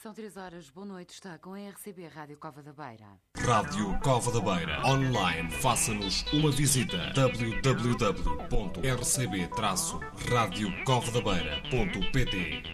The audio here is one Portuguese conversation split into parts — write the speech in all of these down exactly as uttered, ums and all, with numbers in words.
São três horas, boa noite, está com a R C B Rádio Cova da Beira. Rádio Cova da Beira. Online, faça-nos uma visita. w w w ponto r c b traço rádio cova da beira ponto p t.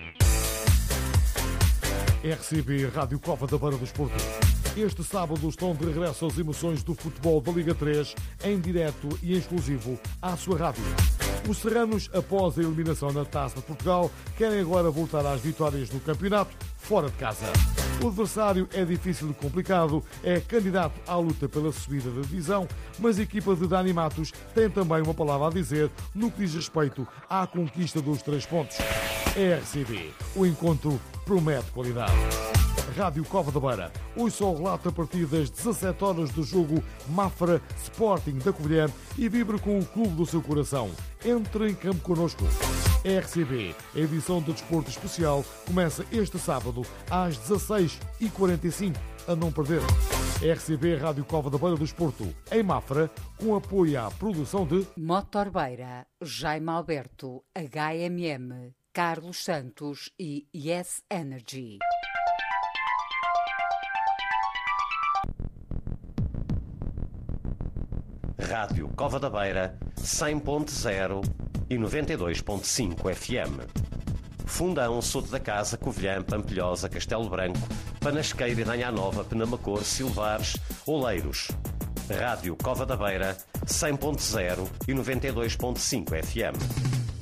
R C B Rádio Cova da Beira do Desporto. Este sábado estão de regresso as emoções do futebol da Liga três, em direto e em exclusivo à sua rádio. Os serranos, após a eliminação na Taça de Portugal, querem agora voltar às vitórias no campeonato, fora de casa. O adversário é difícil e complicado, é candidato à luta pela subida da divisão, mas a equipa de Dani Matos tem também uma palavra a dizer no que diz respeito à conquista dos três pontos. R C B, o encontro promete qualidade. Rádio Cova da Beira, hoje só relata a partir das dezassete horas do jogo Mafra Sporting da Covilhã e vibre com o clube do seu coração. Entre em campo connosco. R C B, a edição do Desporto Especial, começa este sábado às dezasseis e quarenta e cinco, a não perder. R C B Rádio Cova da Beira do Desporto, em Mafra, com apoio à produção de Motor Beira, Jaime Alberto, H M M, Carlos Santos e Yes Energy. Rádio Cova da Beira, cem ponto zero e noventa e dois ponto cinco F M. Fundão, Soto da Casa, Covilhã, Pampilhosa, Castelo Branco, Panasqueira, Danha Nova, Penamacor, Silvares, Oleiros. Rádio Cova da Beira, cem ponto zero e noventa e dois ponto cinco F M.